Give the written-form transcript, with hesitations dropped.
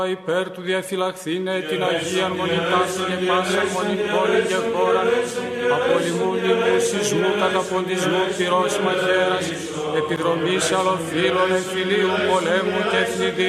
Υπέρ του διαφυλαχθήνε την Αγία Μονικάση και πάσα μονικών και χώραν, απολυμούν λοιμού, σεισμού, καταποντισμού, πυρός μαχαίρας, επιδρομής αλλοφύλων, εμφυλίου, πολέμου και εθνιδίου.